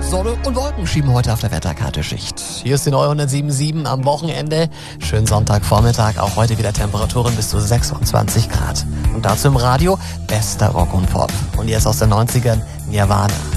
Sonne und Wolken schieben heute auf der Wetterkarte Schicht. Hier ist die neue 107.7 am Wochenende. Schönen Sonntagvormittag, auch heute wieder Temperaturen bis zu 26 Grad. Und dazu im Radio bester Rock und Pop. Und jetzt aus den 90ern Nirvana.